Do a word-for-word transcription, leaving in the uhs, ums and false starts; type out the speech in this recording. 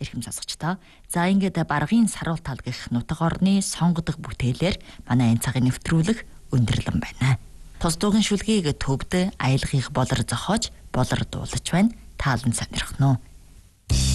Эрхэм сонсогчдоо. За ингээд баргын саруул тал гэх нутаг орны сонгодог бүтээлээр манай энэ цагийн нэвтрүүлэг өндөрлөн байна. Тус дуугийн шүлгийг төвд аялгыг болор зохиож, болор дуулаж байна. Таалан сонирхно уу?